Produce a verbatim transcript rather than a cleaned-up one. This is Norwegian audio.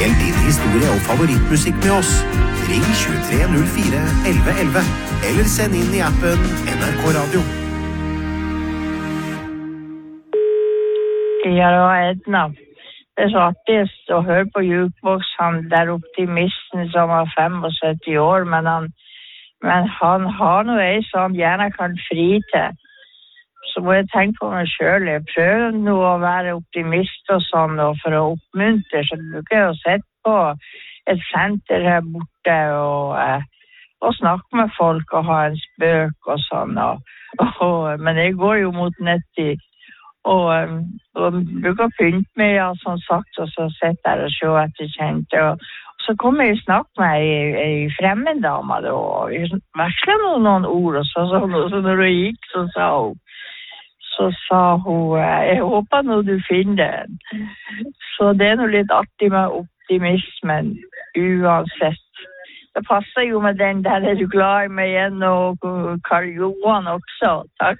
Del din historie og favorittmusikk med oss. Ring tjuetre null fire elleve elleve eller send inn i appen N R K Radio. Ja, det var Edna. Det er så artigst å høre på Jukebox, han der optimisten som var syttifem år, men han, men han har noe ei som han gjerne kan fri til. Så må jeg tenke på meg selv. Jeg prøver nå å være optimist og sånn, og for å oppmuntre, så bruker jeg å sette på et senter her borte og, eh, og snakke med folk og ha en spøk og sånn. Og, og, men jeg går jo mot nettet og, og bruker å pynte meg, ja, som sagt, og så sitter jeg og ser etter kjente. Og, og så kommer jeg og snakker med ei, ei fremmedame, og vi veksler noen, noen ord, og så, så, så når hun gikk, så sa hun, så sa hun, jeg håper nå du finner den. Så det er noe litt artig med optimismen, uansett. Det passer jo med den der, er du glad i meg igjen, og Karl Johan også. Takk.